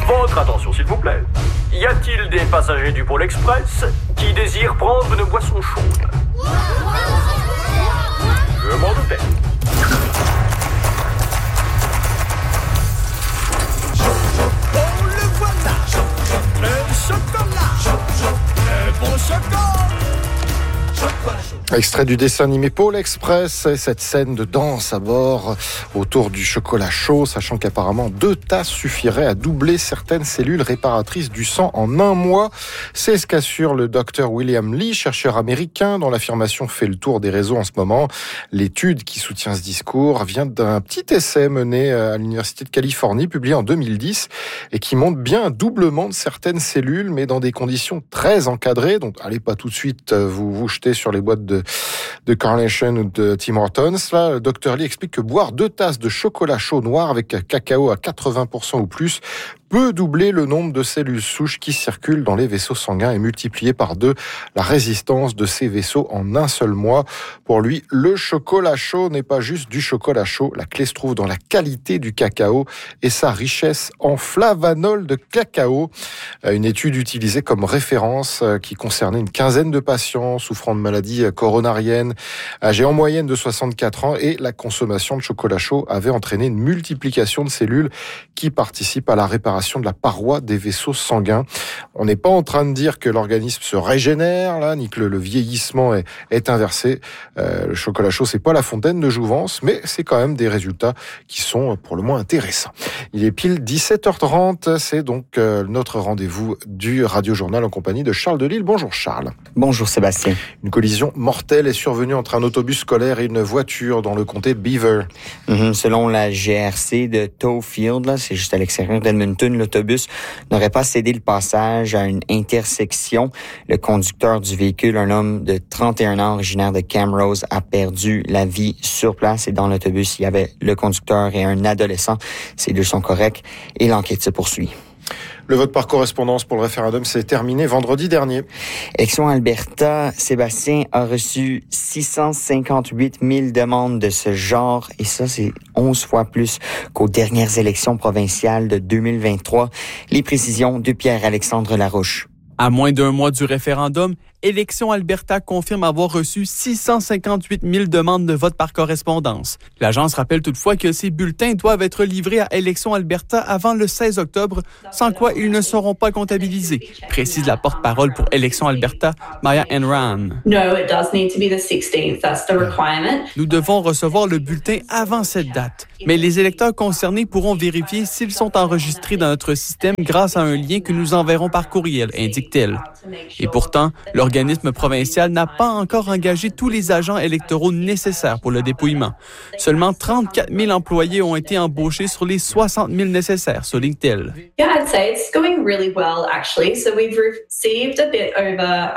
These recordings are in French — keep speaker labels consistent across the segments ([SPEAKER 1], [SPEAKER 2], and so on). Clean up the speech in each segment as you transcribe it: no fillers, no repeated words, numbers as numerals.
[SPEAKER 1] Votre attention, s'il vous plaît. Y a-t-il des passagers du Pôle Express qui désirent prendre une boisson chaude? Je m'en doutais.
[SPEAKER 2] Oh, le voilà! Le chocolat! Le bon chocolat!
[SPEAKER 3] Extrait du dessin animé Pôle Express, et cette scène de danse à bord autour du chocolat chaud, sachant qu'apparemment 2 tasses suffiraient à doubler certaines cellules réparatrices du sang en 1 mois. C'est ce qu'assure le docteur William Lee, chercheur américain dont l'affirmation fait le tour des réseaux en ce moment. L'étude qui soutient ce discours vient d'un petit essai mené à l'Université de Californie, publié en 2010, et qui montre bien un doublement de certaines cellules, mais dans des conditions très encadrées. Donc, allez pas tout de suite vous jeter sur les boîtes de Carnation ou de Tim Hortons. Là, le Dr Lee explique que boire 2 tasses de chocolat chaud noir avec cacao à 80% ou plus peut doubler le nombre de cellules souches qui circulent dans les vaisseaux sanguins et multiplier par 2 la résistance de ces vaisseaux en un seul mois. Pour lui, le chocolat chaud n'est pas juste du chocolat chaud. La clé se trouve dans la qualité du cacao et sa richesse en flavanol de cacao. Une étude utilisée comme référence qui concernait une quinzaine de patients souffrant de maladies coronariennes, âgés en moyenne de 64 ans, et la consommation de chocolat chaud avait entraîné une multiplication de cellules qui participent à la réparation de la paroi des vaisseaux sanguins. On n'est pas en train de dire que l'organisme se régénère, là, ni que le vieillissement est inversé. Le chocolat chaud, c'est pas la fontaine de jouvence, mais c'est quand même des résultats qui sont pour le moins intéressants. Il est pile 17h30, c'est donc notre rendez-vous du Radio Journal en compagnie de Charles Delisle. Bonjour Charles.
[SPEAKER 4] Bonjour Sébastien.
[SPEAKER 3] Une collision mortelle est survenue entre un autobus scolaire et une voiture dans le comté de Beaver.
[SPEAKER 4] Selon la GRC de Towfield, là, c'est juste à l'extérieur d'Edmonton, l'autobus n'aurait pas cédé le passage à une intersection. Le conducteur du véhicule, un homme de 31 ans originaire de Camrose, a perdu la vie sur place. Et dans l'autobus, il y avait le conducteur et un adolescent. Ces 2 sont corrects et l'enquête se poursuit.
[SPEAKER 3] Le vote par correspondance pour le référendum s'est terminé vendredi dernier.
[SPEAKER 4] Élection Alberta, Sébastien a reçu 658 000 demandes de ce genre, et ça, c'est 11 fois plus qu'aux dernières élections provinciales de 2023. Les précisions de Pierre-Alexandre Larouche.
[SPEAKER 5] À moins d'1 mois du référendum, Élection Alberta confirme avoir reçu 658 000 demandes de vote par correspondance. L'agence rappelle toutefois que ces bulletins doivent être livrés à Élection Alberta avant le 16 octobre, sans quoi ils ne seront pas comptabilisés, précise la porte-parole pour Élection Alberta, Maya Enran. Nous devons recevoir le bulletin avant cette date, mais les électeurs concernés pourront vérifier s'ils sont enregistrés dans notre système grâce à un lien que nous enverrons par courriel, indique-t-elle. Et pourtant, l'organisme provincial n'a pas encore engagé tous les agents électoraux nécessaires pour le dépouillement. Seulement 34 000 employés ont été embauchés sur les 60 000 nécessaires, souligne-t-elle.
[SPEAKER 6] Yeah, I'd say it's going really well, actually. So we've received a bit over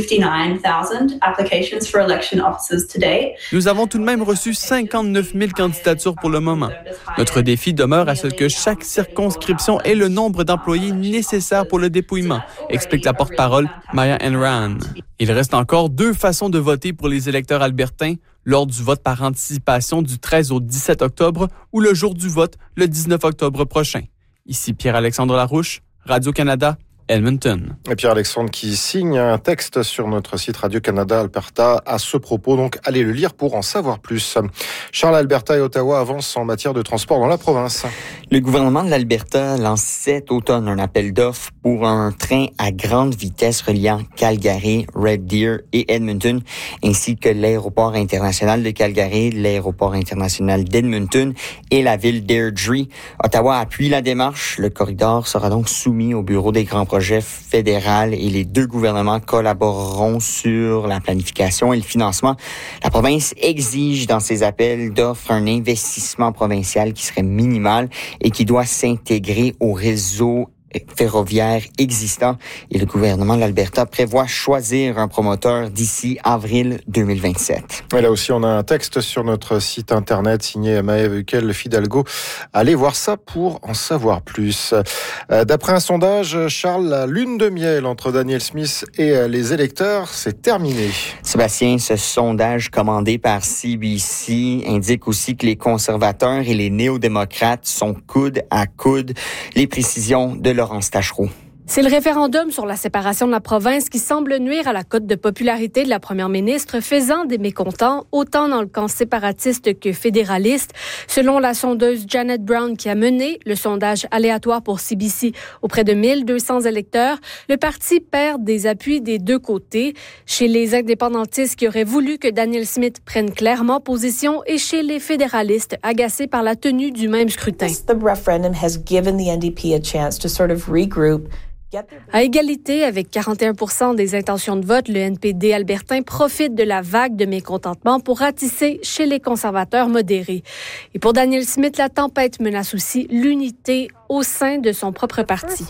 [SPEAKER 6] 59,000 applications for election officers today.
[SPEAKER 5] Nous avons tout de même reçu 59 000 candidatures pour le moment. Notre défi demeure à ce que chaque circonscription ait le nombre d'employés nécessaires pour le dépouillement, explique la porte-parole Maya Enran. Il reste encore 2 façons de voter pour les électeurs albertains, lors du vote par anticipation du 13 au 17 octobre ou le jour du vote, le 19 octobre prochain. Ici Pierre-Alexandre Larouche, Radio-Canada, Edmonton.
[SPEAKER 3] Et Pierre-Alexandre qui signe un texte sur notre site Radio-Canada Alberta à ce propos, donc allez le lire pour en savoir plus. Charles, Alberta et Ottawa avancent en matière de transport dans la province.
[SPEAKER 4] Le gouvernement de l'Alberta lance cet automne un appel d'offres pour un train à grande vitesse reliant Calgary, Red Deer et Edmonton, ainsi que l'aéroport international de Calgary, l'aéroport international d'Edmonton et la ville d'Airdrie. Ottawa appuie la démarche. Le corridor sera donc soumis au bureau des grands projets fédéral et les 2 gouvernements collaboreront sur la planification et le financement. La province exige dans ses appels d'offres un investissement provincial qui serait minimal et qui doit s'intégrer au réseau ferroviaire existant. Et le gouvernement de l'Alberta prévoit choisir un promoteur d'ici avril 2027.
[SPEAKER 3] Et là aussi, on a un texte sur notre site internet signé Maëve Fidalgo. Allez voir ça pour en savoir plus. D'après un sondage, Charles, la lune de miel entre Danielle Smith et les électeurs, c'est terminé.
[SPEAKER 4] Sébastien, ce sondage commandé par CBC indique aussi que les conservateurs et les néo-démocrates sont coude à coude. Les précisions de Laurence Tachereau.
[SPEAKER 7] C'est le référendum sur la séparation de la province qui semble nuire à la cote de popularité de la première ministre, faisant des mécontents, autant dans le camp séparatiste que fédéraliste. Selon la sondeuse Janet Brown qui a mené le sondage aléatoire pour CBC auprès de 1200 électeurs, le parti perd des appuis des deux côtés. Chez les indépendantistes qui auraient voulu que Danielle Smith prenne clairement position et chez les fédéralistes agacés par la tenue du même scrutin.
[SPEAKER 8] The referendum has given the NDP a chance to sort of regroup.
[SPEAKER 7] À égalité avec 41% des intentions de vote, le NPD albertain profite de la vague de mécontentement pour ratisser chez les conservateurs modérés. Et pour Danielle Smith, la tempête menace aussi l'unité au sein de son propre parti.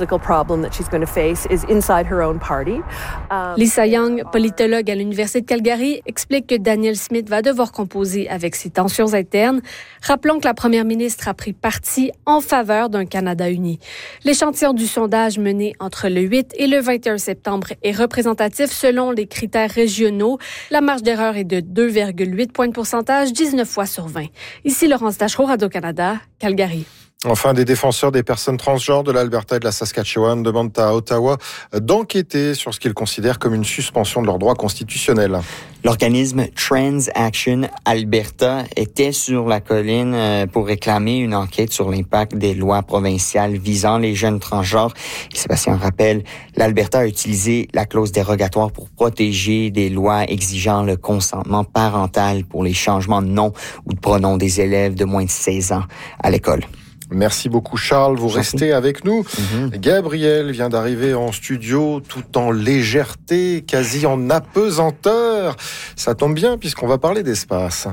[SPEAKER 7] Lisa Young, politologue à l'Université de Calgary, explique que Danielle Smith va devoir composer avec ses tensions internes. Rappelons que la première ministre a pris parti en faveur d'un Canada uni. L'échantillon du sondage mené entre le 8 et le 21 septembre est représentatif selon les critères régionaux. La marge d'erreur est de 2,8 points de pourcentage, 19 fois sur 20. Ici Laurence Tachereau, Radio-Canada, Calgary.
[SPEAKER 3] Enfin, des défenseurs des personnes transgenres de l'Alberta et de la Saskatchewan demandent à Ottawa d'enquêter sur ce qu'ils considèrent comme une suspension de leurs droits constitutionnels.
[SPEAKER 4] L'organisme Trans Action Alberta était sur la colline pour réclamer une enquête sur l'impact des lois provinciales visant les jeunes transgenres. Et Sébastien rappelle, l'Alberta a utilisé la clause dérogatoire pour protéger des lois exigeant le consentement parental pour les changements de nom ou de pronom des élèves de moins de 16 ans à l'école.
[SPEAKER 3] Merci beaucoup Charles, vous restez avec nous. Gabriel vient d'arriver en studio tout en légèreté, quasi en apesanteur. Ça tombe bien puisqu'on va parler d'espace.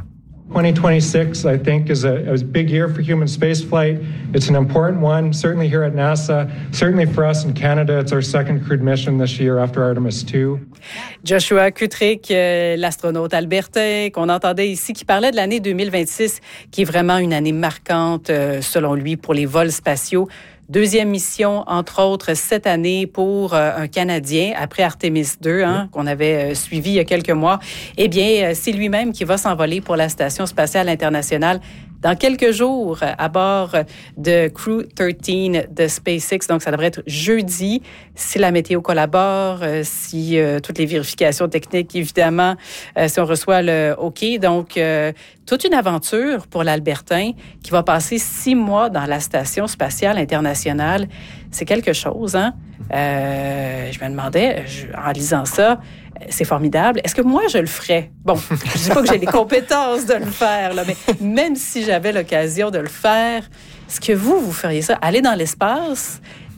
[SPEAKER 9] 2026, I think, is a big year for human spaceflight. It's an important one, certainly here at NASA, certainly for us in Canada. It's our second crewed mission this year after Artemis II.
[SPEAKER 10] Joshua Kutrick, l'astronaute albertain qu'on entendait ici, qui parlait de l'année 2026, qui est vraiment une année marquante, selon lui, pour les vols spatiaux. Deuxième mission, entre autres, cette année pour un Canadien, après Artemis II, qu'on avait suivi il y a quelques mois. Eh bien, c'est lui-même qui va s'envoler pour la Station spatiale internationale dans quelques jours à bord de Crew 13 de SpaceX. Donc, ça devrait être jeudi, si la météo collabore, si toutes les vérifications techniques, évidemment, si on reçoit le OK. Donc, toute une aventure pour l'Albertain qui va passer 6 mois dans la Station spatiale internationale. C'est quelque chose, hein? Je me demandais, en lisant ça, c'est formidable. Est-ce que moi, je le ferais? Bon, je ne dis pas que j'ai les compétences de le faire, là, mais même si j'avais l'occasion de le faire, est-ce que vous feriez ça? Aller dans l'espace